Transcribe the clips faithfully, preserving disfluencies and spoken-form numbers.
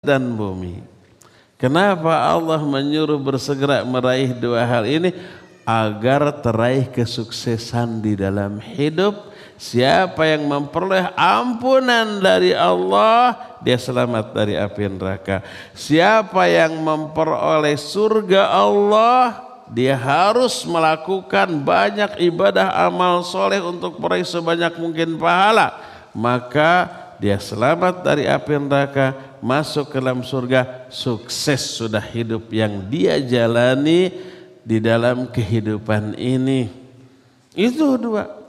dan bumi. Kenapa Allah menyuruh bersegera meraih dua hal ini? Agar teraih kesuksesan di dalam hidup. Siapa yang memperoleh ampunan dari Allah, dia selamat dari api neraka. Siapa yang memperoleh surga Allah, dia harus melakukan banyak ibadah amal soleh untuk meraih sebanyak mungkin pahala. Maka dia selamat dari api neraka, masuk ke dalam surga, sukses sudah hidup yang dia jalani di dalam kehidupan ini. Itu dua.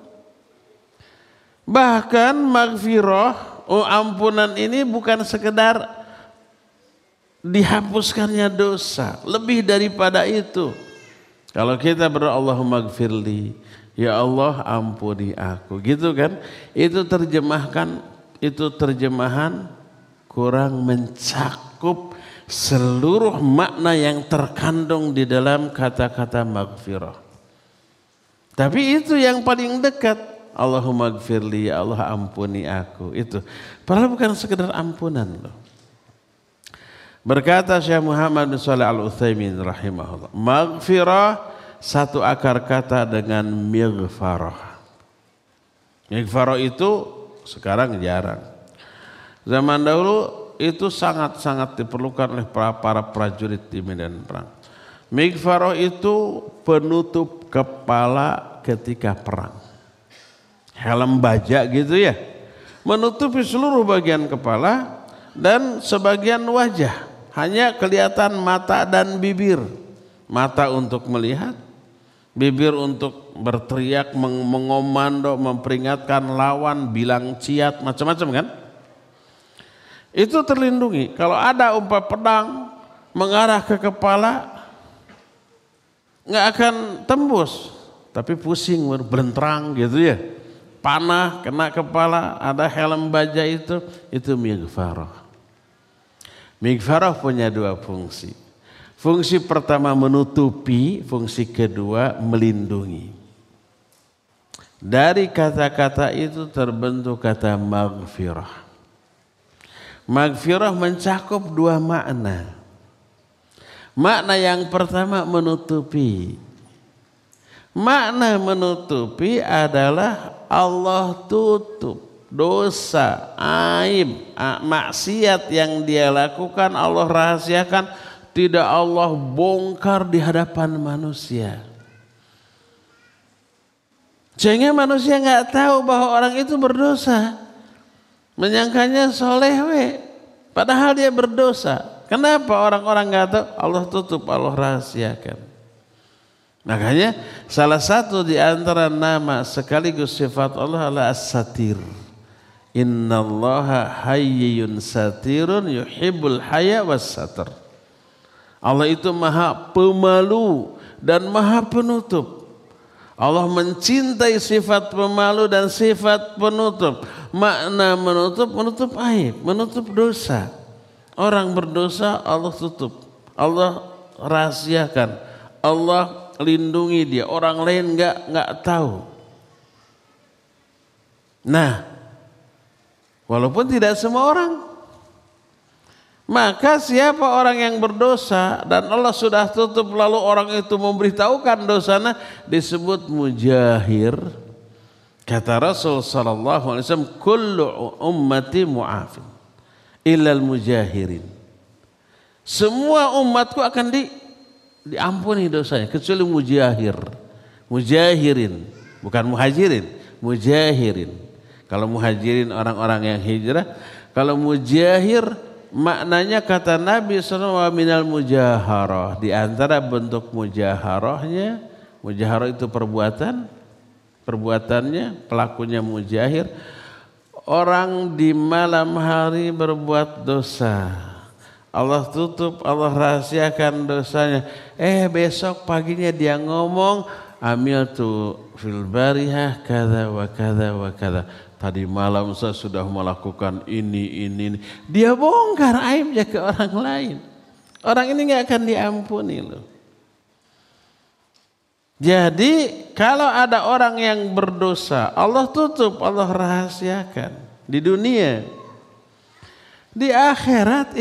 Bahkan maghfirah, oh ampunan ini bukan sekedar dihapuskannya dosa, lebih daripada itu. Kalau kita berdoa Allahumma gfirli, ya Allah ampuni aku, gitu kan? Itu terjemahkan, itu terjemahan kurang mencakup seluruh makna yang terkandung di dalam kata-kata maghfirah. Tapi itu yang paling dekat. Allahumma gfirli, ya Allah ampuni aku. Itu padahal bukan sekedar ampunan loh. Berkata Syekh Muhammad bin Shalih Al-Utsaimin rahimahullah, maghfirah satu akar kata dengan mighfarah. Mighfarah itu sekarang jarang. Zaman dahulu itu sangat-sangat diperlukan oleh para, para prajurit di medan perang. Mighfarah itu penutup kepala ketika perang. Helm baja gitu ya, menutupi seluruh bagian kepala dan sebagian wajah, hanya kelihatan mata dan bibir. Mata untuk melihat, bibir untuk berteriak, mengomando, memperingatkan lawan, bilang ciat, macam-macam kan. Itu terlindungi. Kalau ada umpah pedang mengarah ke kepala, nggak akan tembus, tapi pusing, berenterang gitu ya. Panah kena kepala, ada helm baja itu, itu mighfarah. Mighfarah punya dua fungsi. Fungsi pertama menutupi, fungsi kedua melindungi. Dari kata-kata itu terbentuk kata maghfirah. Maghfirah mencakup dua makna. Makna yang pertama menutupi. Makna menutupi adalah Allah tutup dosa, aib, maksiat yang dia lakukan, Allah rahasiakan, tidak Allah bongkar di hadapan manusia. Sehingga manusia nggak tahu bahwa orang itu berdosa, menyangkanya soleh we, padahal dia berdosa. Kenapa orang-orang nggak tahu? Allah tutup, Allah rahasiakan. Makanya salah satu di antara nama sekaligus sifat Allah adalah As-Satir. Innallaha hayyun satirun yuhibbul haya was-satr. Allah itu maha pemalu dan maha penutup. Allah mencintai sifat pemalu dan sifat penutup. Makna menutup, menutup aib, menutup dosa. Orang berdosa Allah tutup, Allah rahasiakan, Allah lindungi dia, orang lain nggak nggak tahu. Nah, walaupun tidak semua orang, maka siapa orang yang berdosa dan Allah sudah tutup lalu orang itu memberitahukan dosanya, disebut mujahir. Kata Rasul sallallahu alaihi wasallam, kullu ummati mu'afin illal mujahirin. Semua umatku akan di diampuni dosanya kecuali mujahir, mujahirin, bukan muhajirin, mujahirin. Kalau muhajirin orang-orang yang hijrah, kalau mujahir maknanya kata Nabi sallallahu alaihi wasallam minal mujaharah. Di antara bentuk mujaharahnya, mujaharah itu perbuatan, perbuatannya pelakunya mujahir. Orang di malam hari berbuat dosa, Allah tutup, Allah rahasiakan dosanya. Eh besok paginya dia ngomong, amil tu fil barihah kada wa kada wa kada. Tadi malam saya sudah melakukan ini, ini, ini. Dia bongkar aibnya ke orang lain. Orang ini nggak akan diampuni loh. Jadi kalau ada orang yang berdosa, Allah tutup, Allah rahasiakan di dunia. Di akhirat